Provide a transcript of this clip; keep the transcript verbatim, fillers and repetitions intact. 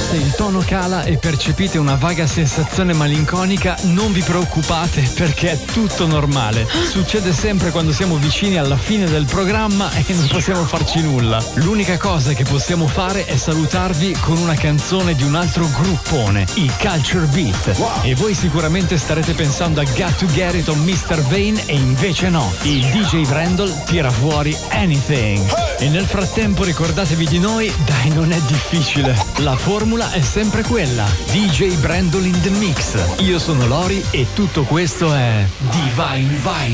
Se il tono cala e percepite una vaga sensazione malinconica, non vi preoccupate perché è tutto normale. Succede sempre quando siamo vicini alla fine del programma e non possiamo farci nulla. L'unica cosa che possiamo fare è salutarvi con una canzone di un altro gruppone, i Culture Beat. Wow. E voi sicuramente starete pensando a Got to Get It on mister Vane e invece no, il D J Brandle tira fuori Anything. Hey. E nel frattempo ricordatevi di noi, dai, non è difficile. La formula è sempre quella, D J Brandle in the mix. Io sono Lori e tutto questo è Divine Vibe.